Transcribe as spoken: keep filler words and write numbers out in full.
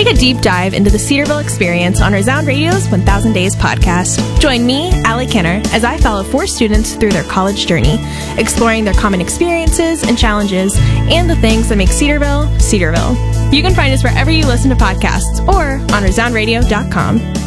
Take a deep dive into the Cedarville experience on Resound Radio's one thousand Days podcast. Join me, Allie Kenner, as I follow four students through their college journey, exploring their common experiences and challenges, and the things that make Cedarville, Cedarville. You can find us wherever you listen to podcasts or on resound radio dot com.